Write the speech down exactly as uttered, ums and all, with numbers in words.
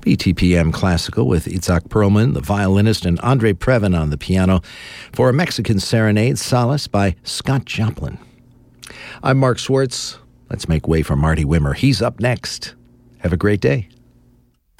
B T P M Classical with Itzhak Perlman, the violinist, and Andre Previn on the piano for a Mexican Serenade, Solace by Scott Joplin. I'm Mark Schwartz. Let's make way for Marty Wimmer. He's up next. Have a great day.